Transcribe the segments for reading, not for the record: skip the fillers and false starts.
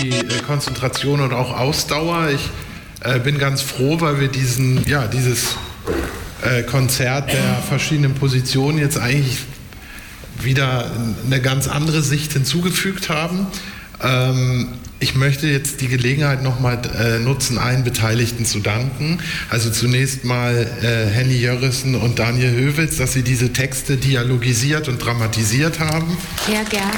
die Konzentration und auch Ausdauer. Ich bin ganz froh, weil wir dieses Konzert der verschiedenen Positionen jetzt eigentlich wieder eine ganz andere Sicht hinzugefügt haben. Ich möchte jetzt die Gelegenheit nochmal nutzen, allen Beteiligten zu danken. Also zunächst mal Henny Jörissen und Daniel Höwitz, dass sie diese Texte dialogisiert und dramatisiert haben. Sehr gerne.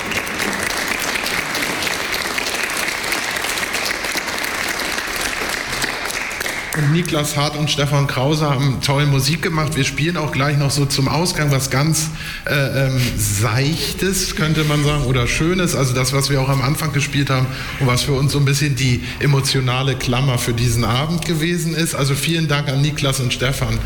Und Niklas Hart und Stefan Krause haben toll Musik gemacht. Wir spielen auch gleich noch so zum Ausgang was ganz Seichtes, könnte man sagen, oder Schönes. Also das, was wir auch am Anfang gespielt haben und was für uns so ein bisschen die emotionale Klammer für diesen Abend gewesen ist. Also vielen Dank an Niklas und Stefan.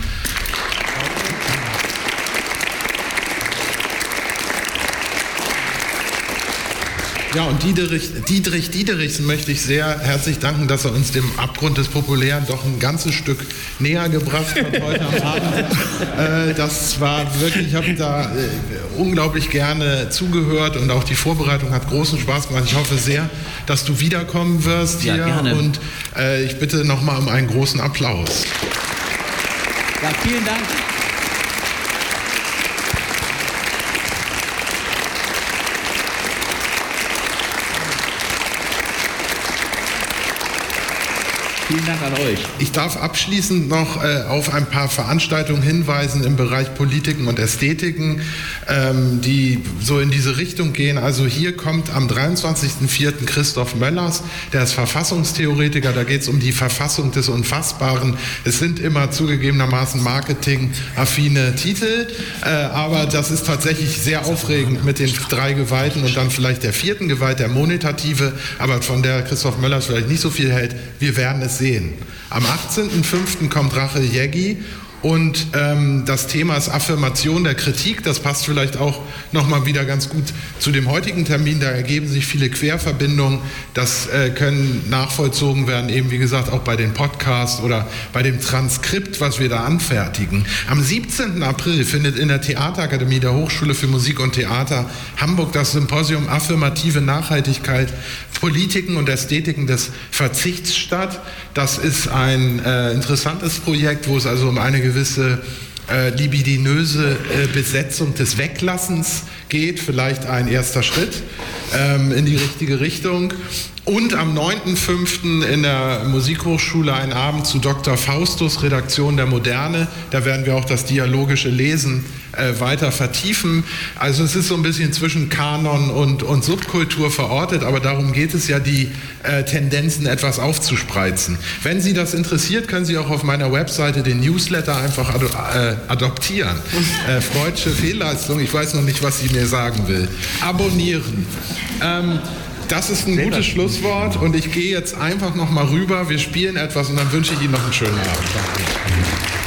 Ja, und Dietrich Diederichsen möchte ich sehr herzlich danken, dass er uns dem Abgrund des Populären doch ein ganzes Stück näher gebracht hat heute am Abend. Das war wirklich, ich habe da unglaublich gerne zugehört und auch die Vorbereitung hat großen Spaß gemacht. Ich hoffe sehr, dass du wiederkommen wirst hier. Ja, gerne. Und ich bitte nochmal um einen großen Applaus. Ja, vielen Dank. Vielen Dank an euch. Ich darf abschließend noch auf ein paar Veranstaltungen hinweisen im Bereich Politiken und Ästhetiken, die so in diese Richtung gehen. Also hier kommt am 23.04. Christoph Möllers, der ist Verfassungstheoretiker, da geht es um die Verfassung des Unfassbaren. Es sind immer zugegebenermaßen marketingaffine Titel, aber das ist tatsächlich sehr aufregend mit den 3 Gewalten und dann vielleicht der 4. Gewalt, der monetative, aber von der Christoph Möllers vielleicht nicht so viel hält. Wir werden es sehen. Am 18.05. kommt Rachel Jägi und das Thema ist Affirmation der Kritik. Das passt vielleicht auch nochmal wieder ganz gut zu dem heutigen Termin. Da ergeben sich viele Querverbindungen. Das können nachvollzogen werden, eben wie gesagt auch bei den Podcasts oder bei dem Transkript, was wir da anfertigen. Am 17. April findet in der Theaterakademie der Hochschule für Musik und Theater Hamburg das Symposium Affirmative Nachhaltigkeit, Politiken und Ästhetiken des Verzichts statt. Das ist ein interessantes Projekt, wo es also um eine gewisse libidinöse Besetzung des Weglassens geht, vielleicht ein erster Schritt in die richtige Richtung. Und am 9.05. in der Musikhochschule ein Abend zu Dr. Faustus, Redaktion der Moderne. Da werden wir auch das dialogische Lesen weiter vertiefen. Also es ist so ein bisschen zwischen Kanon und Subkultur verortet, aber darum geht es ja, die Tendenzen etwas aufzuspreizen. Wenn Sie das interessiert, können Sie auch auf meiner Webseite den Newsletter einfach adoptieren. Freudsche Fehlleistung, ich weiß noch nicht, was sie mir sagen will. Abonnieren. Das ist ein gutes Schlusswort und ich gehe jetzt einfach noch mal rüber. Wir spielen etwas und dann wünsche ich Ihnen noch einen schönen Abend. Danke.